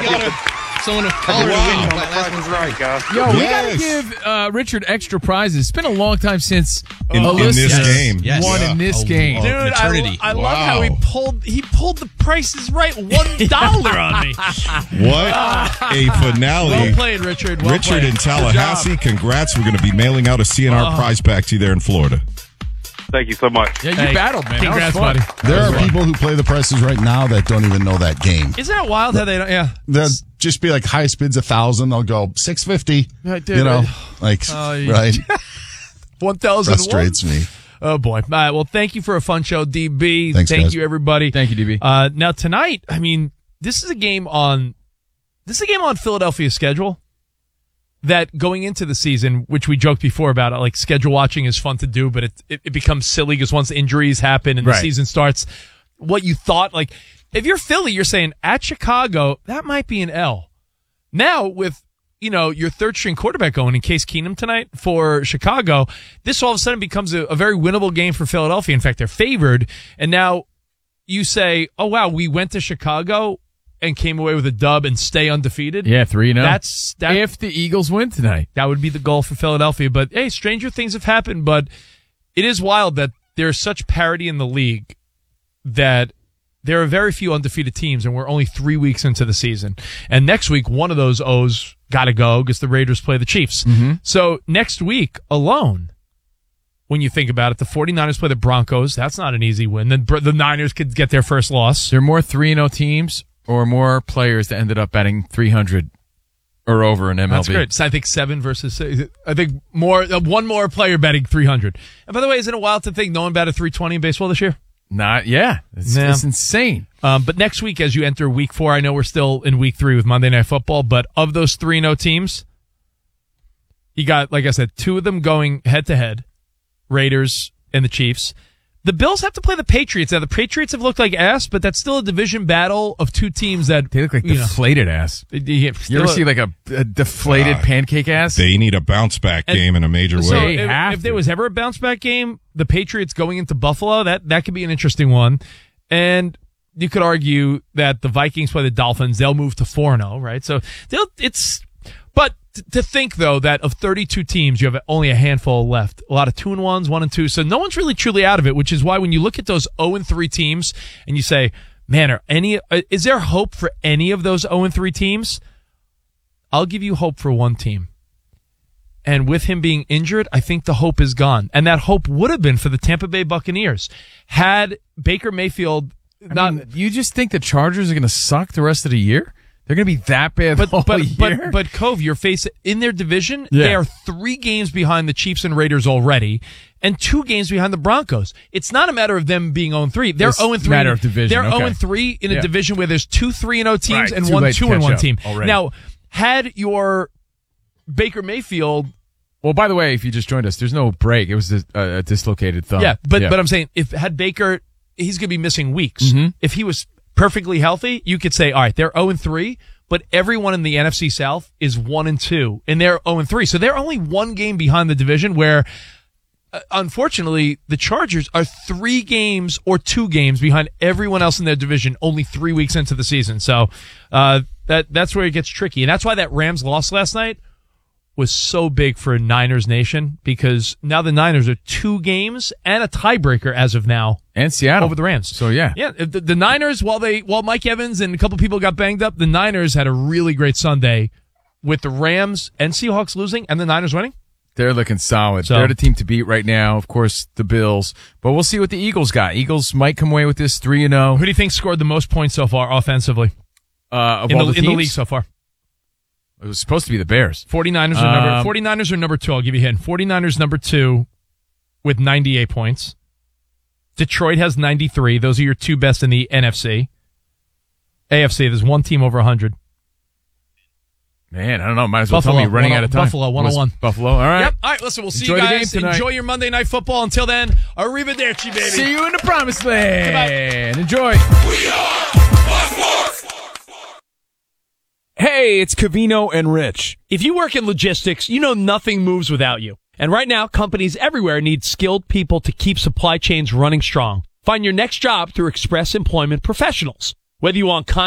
Someone to wow. Last one's right. Yo, we got to give Richard extra prizes. It's been a long time since in this game. Yes. Won in this game. Dude, I love how he pulled the prices right $1 on me. What a finale. Well played, Richard. Well Richard played. in Tallahassee, congrats. We're going to be mailing out a CNR prize pack to you there in Florida. Thank you so much. Yeah, you battled, man. Congrats, buddy. There are people who play the prices right now that don't even know that game. Isn't that wild how they don't? Yeah. They'll just be like highest bid's 1,000. They'll go 650. Dude, you know, right? 1,000 Frustrates me. Oh boy! All right, well, thank you for a fun show, DB. Thanks, thank guys. you, everybody. Thank you, DB. Now tonight, I mean, this is a game on Philadelphia's schedule. That going into the season, which we joked before about it, like schedule watching is fun to do, but it becomes silly because once injuries happen and the season starts, what you thought, like, if you're Philly, you're saying at Chicago, that might be an L. Now with, your third string quarterback going in Case Keenum tonight for Chicago, this all of a sudden becomes a very winnable game for Philadelphia. In fact, they're favored. And now you say, oh wow, we went to Chicago and came away with a dub and stay undefeated. Yeah, 3-0. That's if the Eagles win tonight. That would be the goal for Philadelphia. But hey, stranger things have happened. But it is wild that there's such parity in the league that there are very few undefeated teams, and we're only 3 weeks into the season. And next week, one of those O's got to go because the Raiders play the Chiefs. Mm-hmm. So next week alone, when you think about it, the 49ers play the Broncos. That's not an easy win. Then the Niners could get their first loss. There are more 3-0 teams or more players that ended up batting 300 or over in MLB. That's great. So I think 7 versus 6. I think one more player betting 300. And by the way, isn't it wild to think no one batted 320 in baseball this year? It's insane. But next week, as you enter week 4, I know we're still in week 3 with Monday Night Football, but of those 3-0 teams, you got, like I said, 2 of them going head-to-head, Raiders and the Chiefs. The Bills have to play the Patriots. Now, the Patriots have looked like ass, but that's still a division battle of 2 teams that... They look like deflated ass. You ever see like a deflated pancake ass? They need a bounce-back game in a major so way. If there was ever a bounce-back game, the Patriots going into Buffalo, that could be an interesting one. And you could argue that the Vikings play the Dolphins. They'll move to 4-0, right? So But to think, though, that of 32 teams, you have only a handful left. A lot of 2-1s, 1-2. So no one's really truly out of it, which is why when you look at those 0-3 teams and you say, man, is there hope for any of those 0-3 teams? I'll give you hope for one team. And with him being injured, I think the hope is gone. And that hope would have been for the Tampa Bay Buccaneers. Had Baker Mayfield you just think the Chargers are going to suck the rest of the year? They're going to be that bad the whole year? But Cove, you're facing in their division, they are 3 games behind the Chiefs and Raiders already, and 2 games behind the Broncos. It's not a matter of them being 0-3. They're 0-3. Matter of division. They're 0-3 in a division where there's 2 3-0 teams and 1 2-1 team. Already. Now, had your Baker Mayfield... Well, by the way, if you just joined us, there's no break. It was a dislocated thumb. Yeah, but I'm saying, had Baker, he's going to be missing weeks. Mm-hmm. If he was perfectly healthy, you could say, all right, they're 0-3, but everyone in the NFC South is 1-2, and they're 0-3. So they're only 1 game behind the division where, unfortunately, the Chargers are 3 games or 2 games behind everyone else in their division only 3 weeks into the season. So that's where it gets tricky. And that's why that Rams loss last night was so big for Niners Nation, because now the Niners are 2 games and a tiebreaker as of now. And Seattle. Over the Rams. So, yeah. Yeah, the Niners, while Mike Evans and a couple people got banged up, the Niners had a really great Sunday with the Rams and Seahawks losing and the Niners winning. They're looking solid. So, they're the team to beat right now. Of course, the Bills. But we'll see what the Eagles got. Eagles might come away with this 3-0. Who do you think scored the most points so far offensively? In the league so far? It was supposed to be the Bears. 49ers are number 2. I'll give you a hint. 49ers number 2 with 98 points. Detroit has 93. Those are your 2 best in the NFC. AFC, there's 1 team over 100. Man, I don't know. Might as well Buffalo, tell me running out of time. Buffalo, 101. Buffalo, all right. Yep. All right, listen, we'll see Enjoy you the guys. game tonight. Enjoy your Monday Night Football. Until then, arrivederci, baby. See you in the promised land. Enjoy. We are Buffalo. Hey, it's Covino and Rich. If you work in logistics, you know nothing moves without you. And right now, companies everywhere need skilled people to keep supply chains running strong. Find your next job through Express Employment Professionals. Whether you want contract